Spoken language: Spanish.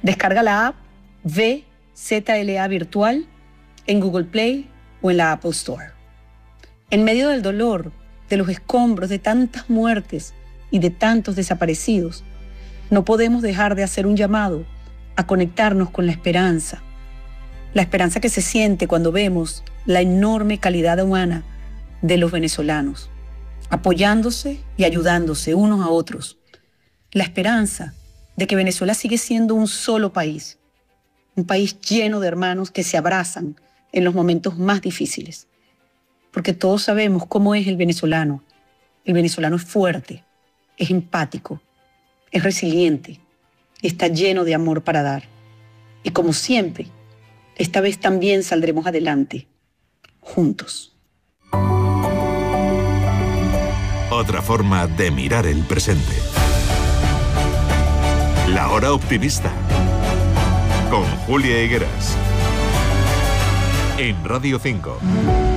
Descarga la app VZLA Virtual en Google Play o en la Apple Store. En medio del dolor, de los escombros, de tantas muertes y de tantos desaparecidos, no podemos dejar de hacer un llamado a conectarnos con la esperanza que se siente cuando vemos la enorme calidad humana de los venezolanos, apoyándose y ayudándose unos a otros. La esperanza de que Venezuela sigue siendo un solo país, un país lleno de hermanos que se abrazan en los momentos más difíciles. Porque todos sabemos cómo es el venezolano. El venezolano es fuerte, es empático, es resiliente, está lleno de amor para dar. Y como siempre, esta vez también saldremos adelante, juntos. Otra forma de mirar el presente. La Hora Optimista. Con Julia Higueras. En Radio 5.